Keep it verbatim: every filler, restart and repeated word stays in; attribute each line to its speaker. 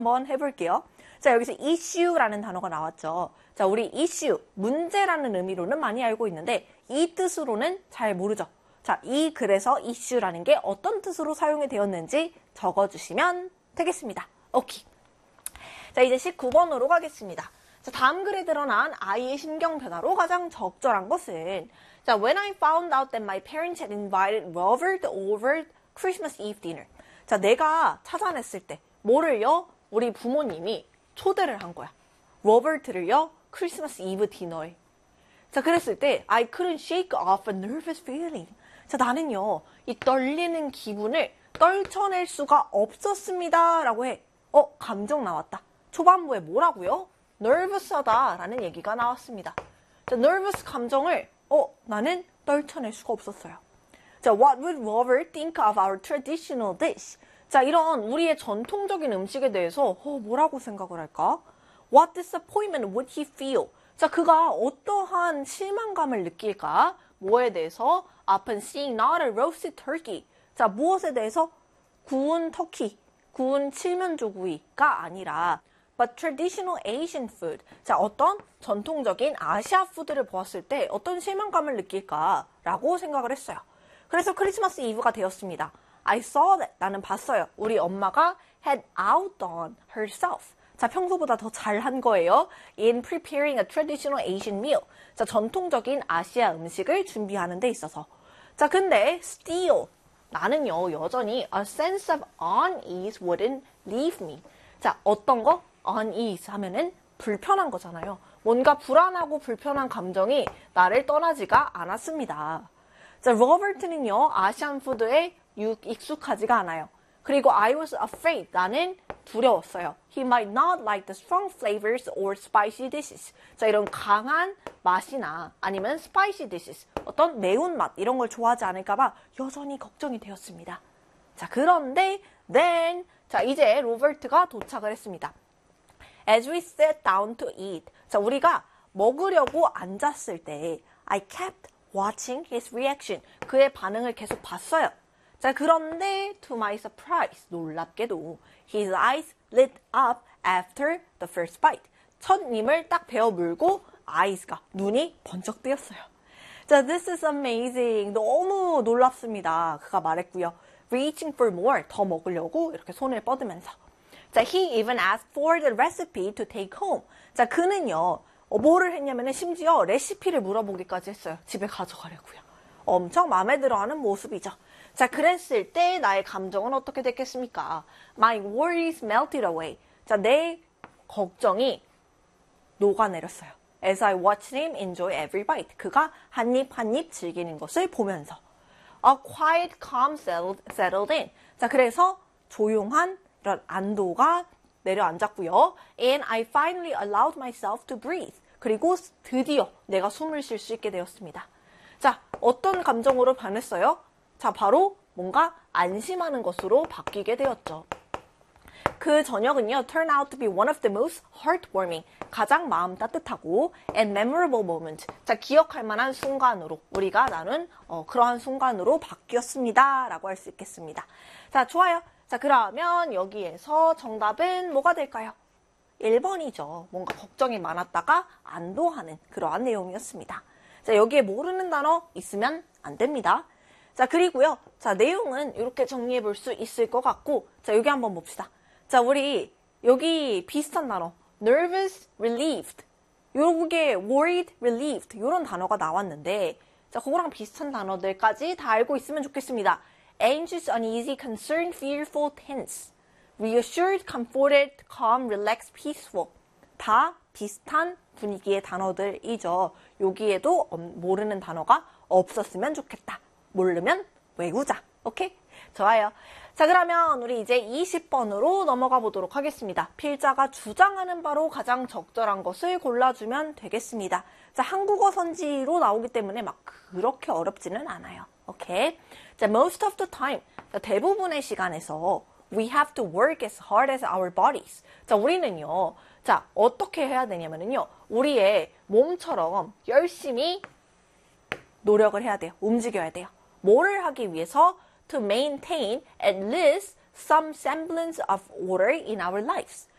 Speaker 1: 한번 해볼게요. 자, 여기서 issue라는 단어가 나왔죠. 자, 우리 issue, 문제라는 의미로는 많이 알고 있는데 이 뜻으로는 잘 모르죠. 자, 이 글에서 issue라는 게 어떤 뜻으로 사용이 되었는지 적어주시면 되겠습니다. 오케이. 자, 이제 십구 번으로 가겠습니다. 자, 다음 글에 드러난 아이의 심경 변화로 가장 적절한 것은 자, when I found out that my parents had invited Robert over Christmas Eve dinner. 자, 내가 찾아냈을 때 뭐를요? 우리 부모님이 초대를 한 거야. 로버트를요? 크리스마스 이브 디너에. 자, 그랬을 때 I couldn't shake off a nervous feeling. 자, 나는요, 이 떨리는 기분을 떨쳐낼 수가 없었습니다. 라고 해. 어, 감정 나왔다. 초반부에 뭐라고요? nervous하다 라는 얘기가 나왔습니다. 자, nervous 감정을 어, 나는 떨쳐낼 수가 없었어요. 자, what would Robert think of our traditional dish? 자, 이런 우리의 전통적인 음식에 대해서 어, 뭐라고 생각을 할까? What disappointment would he feel? 자, 그가 어떠한 실망감을 느낄까? 뭐에 대해서? Upon seeing not a roasted turkey. 자, 무엇에 대해서? 구운 터키, 구운 칠면조구이가 아니라 but traditional Asian food. 자, 어떤 전통적인 아시아 푸드를 보았을 때 어떤 실망감을 느낄까라고 생각을 했어요. 그래서 크리스마스 이브가 되었습니다. I saw that. 나는 봤어요. 우리 엄마가 had outdone herself. 자, 평소보다 더 잘한 거예요. In preparing a traditional Asian meal. 자, 전통적인 아시아 음식을 준비하는 데 있어서. 자, 근데 still 나는요, 여전히 a sense of unease wouldn't leave me. 자, 어떤 거? unease 하면은 불편한 거잖아요. 뭔가 불안하고 불편한 감정이 나를 떠나지가 않았습니다. 자, 로버트는요, 아시안 푸드에 익숙하지가 않아요. 그리고 I was afraid. 나는 두려웠어요. He might not like the strong flavors or spicy dishes. 자, 이런 강한 맛이나 아니면 spicy dishes, 어떤 매운맛 이런 걸 좋아하지 않을까봐 여전히 걱정이 되었습니다. 자, 그런데 then 자, 이제 로버트가 도착을 했습니다. As we sat down to eat. 자, 우리가 먹으려고 앉았을 때 I kept watching his reaction. 그의 반응을 계속 봤어요. 자, 그런데 to my surprise, 놀랍게도 his eyes lit up after the first bite. 첫 입을 딱 베어 물고 eyes가, 눈이 번쩍 뜨였어요. 자, this is amazing. 너무 놀랍습니다. 그가 말했고요. Reaching for more, 더 먹으려고 이렇게 손을 뻗으면서. 자, he even asked for the recipe to take home. 자, 그는요, 어, 뭐를 했냐면은 심지어 레시피를 물어보기까지 했어요. 집에 가져가려고요. 엄청 마음에 들어하는 모습이죠. 자, 그랬을 때 나의 감정은 어떻게 됐겠습니까? My worries melted away. 자, 내 걱정이 녹아내렸어요. As I watched him enjoy every bite. 그가 한 입 한 입 즐기는 것을 보면서. A quiet calm settled, settled in. 자, 그래서 조용한 이런 안도가 내려앉았고요. And I finally allowed myself to breathe. 그리고 드디어 내가 숨을 쉴 수 있게 되었습니다. 자, 어떤 감정으로 변했어요? 자, 바로 뭔가 안심하는 것으로 바뀌게 되었죠. 그 저녁은요, turn out to be one of the most heartwarming, 가장 마음 따뜻하고 and memorable moment, 자, 기억할 만한 순간으로 우리가 나눈 어, 그러한 순간으로 바뀌었습니다. 라고 할 수 있겠습니다. 자, 좋아요. 자, 그러면 여기에서 정답은 뭐가 될까요? 일 번이죠. 뭔가 걱정이 많았다가 안도하는 그러한 내용이었습니다. 자, 여기에 모르는 단어 있으면 안 됩니다. 자, 그리고요. 자, 내용은 이렇게 정리해 볼 수 있을 것 같고, 자, 여기 한번 봅시다. 자, 우리 여기 비슷한 단어, nervous, relieved, 요게 worried, relieved 이런 단어가 나왔는데, 자, 그거랑 비슷한 단어들까지 다 알고 있으면 좋겠습니다. anxious, uneasy, concerned, fearful, tense, reassured, comforted, calm, relaxed, peaceful. 다 비슷한 분위기의 단어들이죠. 여기에도 모르는 단어가 없었으면 좋겠다. 모르면 외우자. 오케이? 좋아요. 자, 그러면 우리 이제 이십 번으로 넘어가 보도록 하겠습니다. 필자가 주장하는 바로 가장 적절한 것을 골라주면 되겠습니다. 자, 한국어 선지로 나오기 때문에 막 그렇게 어렵지는 않아요. 오케이? 자, most of the time. 자, 대부분의 시간에서 we have to work as hard as our bodies. 자, 우리는요. 자, 어떻게 해야 되냐면요. 우리의 몸처럼 열심히 노력을 해야 돼요. 움직여야 돼요. 뭐를 하기 위해서? To maintain at least some semblance of order in our lives.